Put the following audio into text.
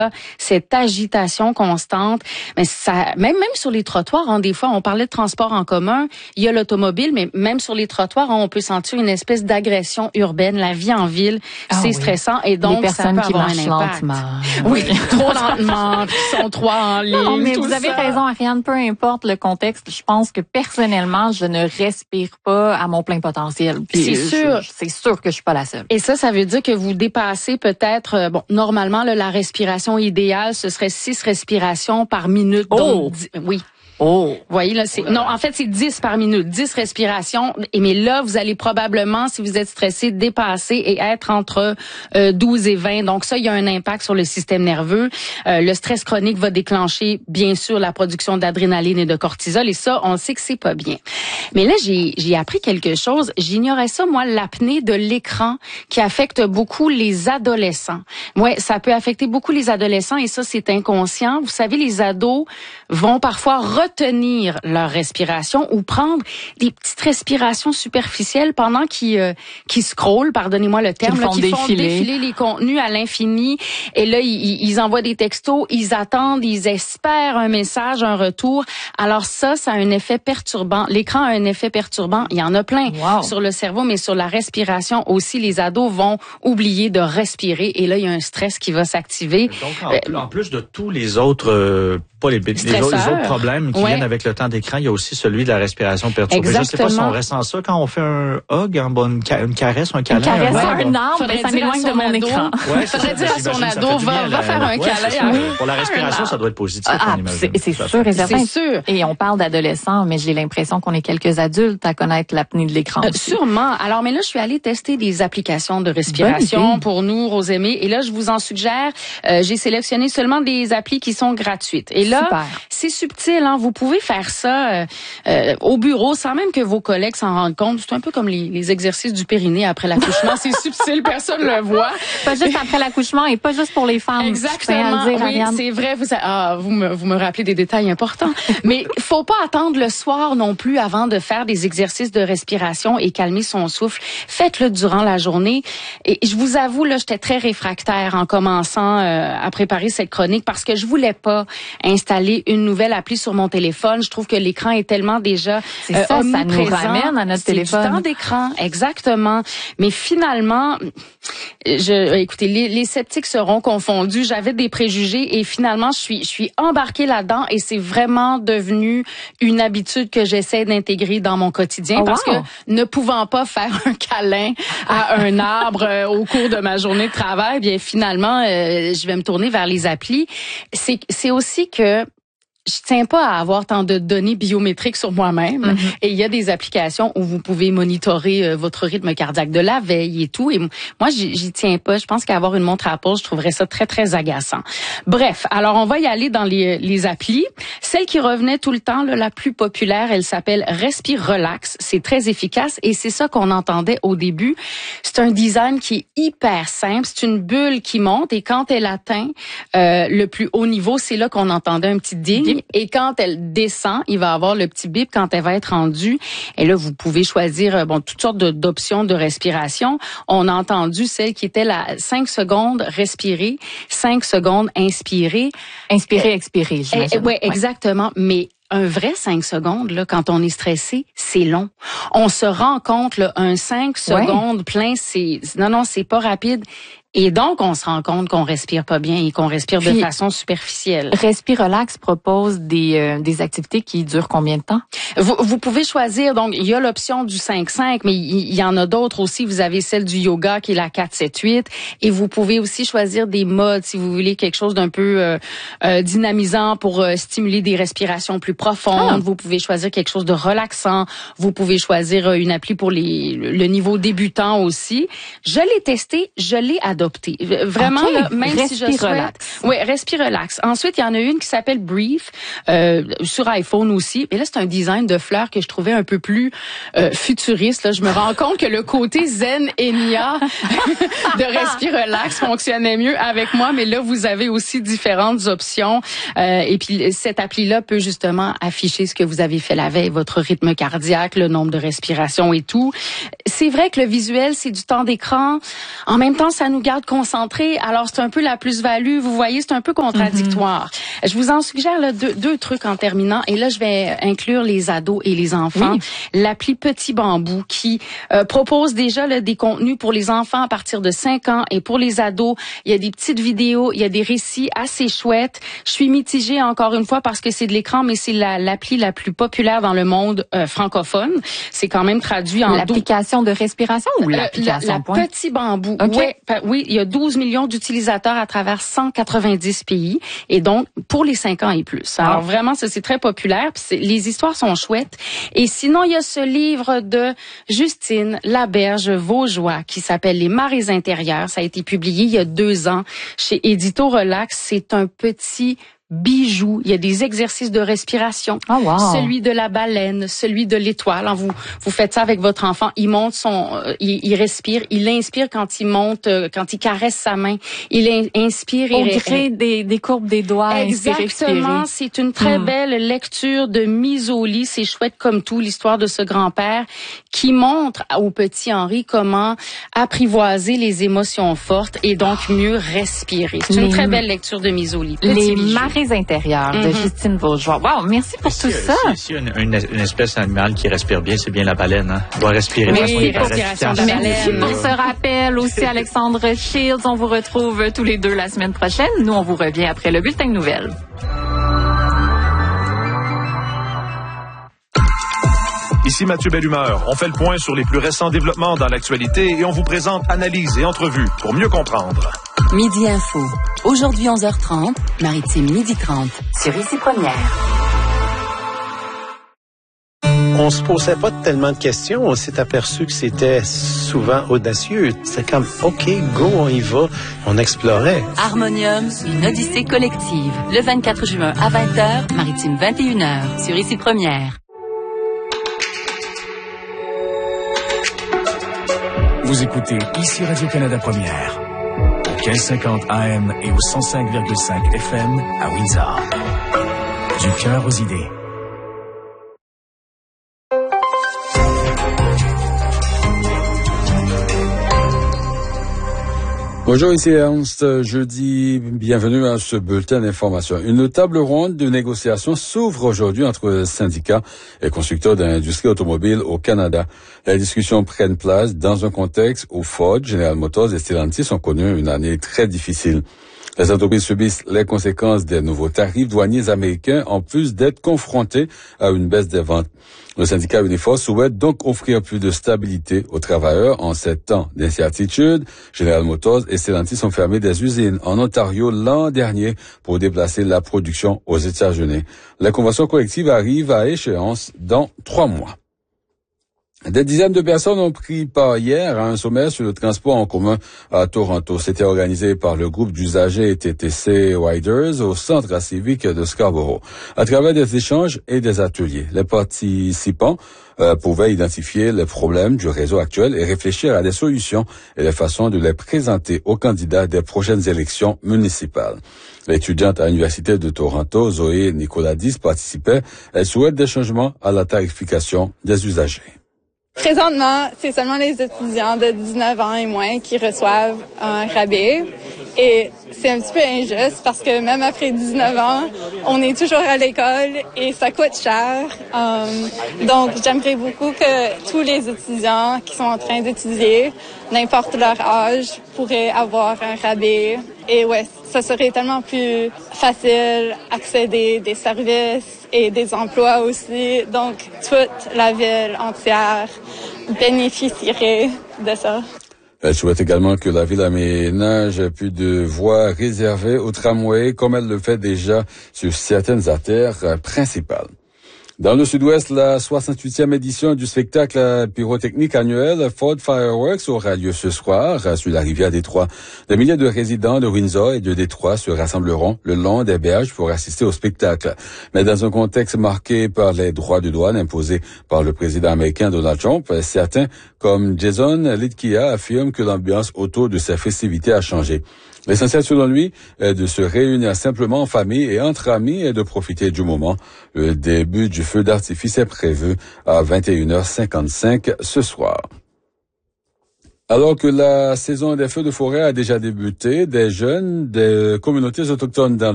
cette agitation constante. Mais ça, même sur les trottoirs, hein, des fois, on parlait de transport en commun, il y a l'automobile, mais même sur les trottoirs, hein, on peut sentir une espèce d'agression urbaine. La vie en ville, c'est stressant et donc ça peut avoir un impact. Oui, trop lentement, puis ils sont trois en ligne. Non, mais vous avez raison, Ariane, peu importe le contexte, je pense que personnellement, je ne respire pas à mon plein potentiel. C'est sûr. C'est sûr que je suis pas la seule. Et ça veut dire que vous dépassez peut-être, normalement, là, la respiration idéale, ce serait 6 respirations par minute. Donc, oui. Oh. Vous voyez, là, non, en fait, c'est 10 par minute, 10 respirations. Mais là, vous allez probablement, si vous êtes stressé, dépasser et être entre 12 et 20. Donc ça, il y a un impact sur le système nerveux. Le stress chronique va déclencher, bien sûr, la production d'adrénaline et de cortisol. Et ça, on sait que c'est pas bien. Mais là, j'ai appris quelque chose. J'ignorais ça, moi, l'apnée de l'écran qui affecte beaucoup les adolescents. Ouais, ça peut affecter beaucoup les adolescents et ça, c'est inconscient. Vous savez, les ados vont parfois retenir leur respiration ou prendre des petites respirations superficielles pendant qu'ils scrollent, pardonnez-moi le terme, qui font défiler les contenus à l'infini. Et là, ils envoient des textos, ils attendent, ils espèrent un message, un retour. Alors ça a un effet perturbant. L'écran a un effet perturbant. Il y en a plein sur le cerveau, mais sur la respiration aussi. Les ados vont oublier de respirer et là, il y a un stress qui va s'activer. Donc, en plus de tous les autres... pas les autres problèmes qui viennent avec le temps d'écran, il y a aussi celui de la respiration perturbée. Exactement. Je sais pas si on ressent ça quand on fait un hug, une caresse, un câlin. Une caresse, un arbre, ça m'éloigne de mon écran. Ouais, faudrait dire à son ado, va faire un câlin. Pour la respiration, ça doit être positif, on imagine. C'est sûr et certain. C'est sûr. Et on parle d'adolescents, mais j'ai l'impression qu'on est quelques adultes à connaître l'apnée de l'écran. Sûrement. Alors, mais là, je suis allée tester des applications de respiration pour nous, Rosemée. Et là, je vous en suggère. J'ai sélectionné seulement des applis qui sont gratuites. Et là, c'est subtil, hein. Vous pouvez faire ça au bureau sans même que vos collègues s'en rendent compte. C'est un peu comme les exercices du périnée après l'accouchement. C'est subtil, personne le voit. Pas juste après l'accouchement et pas juste pour les femmes. Exactement. Oui, c'est vrai. Vous me rappelez des détails importants. Mais faut pas attendre le soir non plus avant de faire des exercices de respiration et calmer son souffle. Faites-le durant la journée. Et je vous avoue, là, j'étais très réfractaire en commençant à préparer cette chronique parce que je voulais pas installer une nouvelle appli sur mon téléphone. Je trouve que l'écran est tellement déjà ça nous ramène à notre téléphone. C'est du temps d'écran, exactement. Mais finalement, écoutez, les sceptiques seront confondus. J'avais des préjugés et finalement, je suis embarquée là-dedans et c'est vraiment devenu une habitude que j'essaie d'intégrer dans mon quotidien parce que ne pouvant pas faire un câlin à un arbre au cours de ma journée de travail, bien finalement, je vais me tourner vers les applis. C'est aussi que je tiens pas à avoir tant de données biométriques sur moi-même. Et il y a des applications où vous pouvez monitorer votre rythme cardiaque de la veille et tout. Et moi, j'y tiens pas. Je pense qu'avoir une montre Apple, je trouverais ça très, très agaçant. Bref, alors on va y aller dans les applis. Celle qui revenait tout le temps, là, la plus populaire, elle s'appelle Respire Relax. C'est très efficace et c'est ça qu'on entendait au début. C'est un design qui est hyper simple. C'est une bulle qui monte et quand elle atteint le plus haut niveau, c'est là qu'on entendait un petit ding. Et quand elle descend, il va avoir le petit bip quand elle va être rendue. Et là, vous pouvez choisir toutes sortes d'options de respiration. On a entendu celle qui était la 5 secondes respirer, 5 secondes inspirer. Inspirer, expirer, j'imagine. Oui, exactement. Mais un vrai 5 secondes, là, quand on est stressé, c'est long. On se rend compte, là, un 5 secondes plein, c'est pas rapide. Et donc, on se rend compte qu'on respire pas bien et qu'on respire de façon superficielle. Respire Relax propose des activités qui durent combien de temps? Vous pouvez choisir, donc, il y a l'option du 5-5, mais il y en a d'autres aussi. Vous avez celle du yoga qui est la 4-7-8. Et vous pouvez aussi choisir des modes si vous voulez quelque chose d'un peu dynamisant pour stimuler des respirations plus profondes. Vous pouvez choisir quelque chose de relaxant. Vous pouvez choisir une appli pour le niveau débutant aussi. Je l'ai testé, je l'ai adopté. Vraiment, là, même si je souhaite... Relax. Oui, Respire Relax. Ensuite, il y en a une qui s'appelle Breathe, sur iPhone aussi. Et là, c'est un design de fleurs que je trouvais un peu plus futuriste. Là, je me rends compte que le côté zen Enya de Respire Relax fonctionnait mieux avec moi. Mais là, vous avez aussi différentes options. Et puis, cette appli-là peut justement afficher ce que vous avez fait la veille, votre rythme cardiaque, le nombre de respirations et tout. C'est vrai que le visuel, c'est du temps d'écran. En même temps, ça nous garde garde concentrée. Alors, c'est un peu la plus-value. Vous voyez, c'est un peu contradictoire. Je vous en suggère là, deux trucs en terminant. Et là, je vais inclure les ados et les enfants. Oui. L'appli Petit Bambou qui propose déjà là, des contenus pour les enfants à partir de 5 ans. Et pour les ados, il y a des petites vidéos, il y a des récits assez chouettes. Je suis mitigée encore une fois parce que c'est de l'écran, mais c'est l'appli la plus populaire dans le monde francophone. C'est quand même traduit en... L'application de respiration ou l'application la Petit Bambou. Okay. Oui, il y a 12 millions d'utilisateurs à travers 190 pays. Et donc, pour les 5 ans et plus. Alors vraiment, ça c'est très populaire. Puis les histoires sont chouettes. Et sinon, il y a ce livre de Justine Laberge-Vaugeois qui s'appelle Les marées intérieures. Ça a été publié il y a 2 ans chez Édito Relax. C'est un petit bijou. Il y a des exercices de respiration. Oh, wow. Celui de la baleine, celui de l'étoile. Vous faites ça avec votre enfant. Il monte il respire. Il inspire quand il monte, quand il caresse sa main. Il inspire. On crée des courbes des doigts. Exactement. C'est une très belle lecture de mise au lit. C'est chouette comme tout, l'histoire de ce grand-père qui montre au petit Henri comment apprivoiser les émotions fortes et donc mieux respirer. C'est une très belle lecture de mise au lit. Les marées intérieures de Justine Vaugeois. Wow, merci pour tout ça. Si une espèce animale qui respire bien, c'est bien la baleine. Hein? Elle doit respirer. Oui, respiration de la baleine. Merci pour ce rappel aussi, Alexandre Shields. On vous retrouve tous les deux la semaine prochaine. Nous, on vous revient après le bulletin de nouvelles. Ici Mathieu Bellumeur. On fait le point sur les plus récents développements dans l'actualité et on vous présente analyses et entrevues pour mieux comprendre. Midi Info. Aujourd'hui 11h30, Maritime 12h30 sur Ici Première. On se posait pas tellement de questions. On s'est aperçu que c'était souvent audacieux. C'est comme, OK, go, on y va. On explorait. Harmonium, une odyssée collective. Le 24 juin à 20h, Maritime 21h sur Ici Première. Vous écoutez Ici Radio-Canada Première, au 1550 AM et au 105,5 FM à Windsor. Du cœur aux idées. Bonjour, ici Ernst. Jeudi, bienvenue à ce bulletin d'information. Une table ronde de négociation s'ouvre aujourd'hui entre syndicats et constructeurs d'industrie automobile au Canada. Les discussions prennent place dans un contexte où Ford, General Motors et Stellantis ont connu une année très difficile. Les entreprises subissent les conséquences des nouveaux tarifs douaniers américains en plus d'être confrontées à une baisse des ventes. Le syndicat Unifor souhaite donc offrir plus de stabilité aux travailleurs en ces temps d'incertitude. General Motors et Stellantis ont fermé des usines en Ontario l'an dernier pour déplacer la production aux États-Unis. La convention collective arrive à échéance dans 3 mois. Des dizaines de personnes ont pris part hier à un sommet sur le transport en commun à Toronto. C'était organisé par le groupe d'usagers TTC Riders au centre civique de Scarborough. À travers des échanges et des ateliers, les participants pouvaient identifier les problèmes du réseau actuel et réfléchir à des solutions et les façons de les présenter aux candidats des prochaines élections municipales. L'étudiante à l'Université de Toronto, Zoé Nicoladis, participait. Elle souhaite des changements à la tarification des usagers. Présentement, c'est seulement les étudiants de 19 ans et moins qui reçoivent un rabais. Et c'est un petit peu injuste parce que même après 19 ans, on est toujours à l'école et ça coûte cher. Donc, j'aimerais beaucoup que tous les étudiants qui sont en train d'étudier, n'importe leur âge, pourraient avoir un rabais. Et ouais, ça serait tellement plus facile d'accéder des services et des emplois aussi. Donc, toute la ville entière bénéficierait de ça. Elle souhaite également que la ville aménage plus de voies réservées aux tramways, comme elle le fait déjà sur certaines artères principales. Dans le sud-ouest, la 68e édition du spectacle pyrotechnique annuel Ford Fireworks aura lieu ce soir sur la rivière Détroit. Des milliers de résidents de Windsor et de Détroit se rassembleront le long des berges pour assister au spectacle. Mais dans un contexte marqué par les droits de douane imposés par le président américain Donald Trump, certains, comme Jason Litkia, affirment que l'ambiance autour de ces festivités a changé. L'essentiel, selon lui, est de se réunir simplement en famille et entre amis et de profiter du moment. Le début du feu d'artifice est prévu à 21h55 ce soir. Alors que la saison des feux de forêt a déjà débuté, des jeunes des communautés autochtones dans